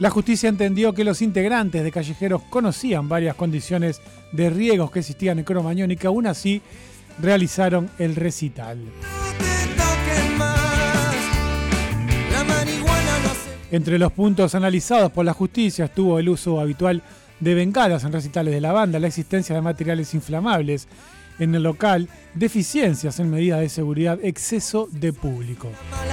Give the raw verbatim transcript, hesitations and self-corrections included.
La justicia entendió que los integrantes de Callejeros conocían varias condiciones de riesgos que existían en Cromañón y que aún así realizaron el recital. Entre los puntos analizados por la justicia estuvo el uso habitual de bengalas en recitales de la banda, la existencia de materiales inflamables en el local, deficiencias en medidas de seguridad, exceso de público.